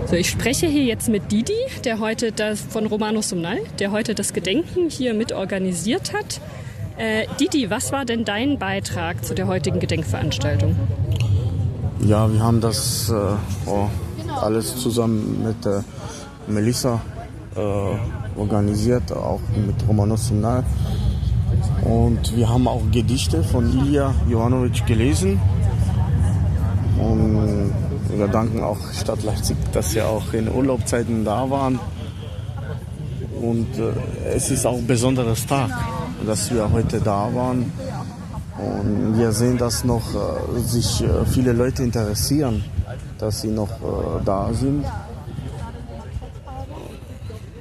So, ich spreche hier jetzt mit Didi, der heute von Romano Somnal, der heute das Gedenken hier mit organisiert hat. Didi, was war denn dein Beitrag zu der heutigen Gedenkveranstaltung? Ja, wir haben das alles zusammen mit Melissa organisiert, auch mit Romano Somnal. Und wir haben auch Gedichte von Ilija Jovanović gelesen. Und wir danken auch Stadt Leipzig, dass sie auch in Urlaubszeiten da waren. Und es ist auch ein besonderer Tag, dass wir heute da waren. Und wir sehen, dass noch sich viele Leute interessieren, dass sie noch da sind.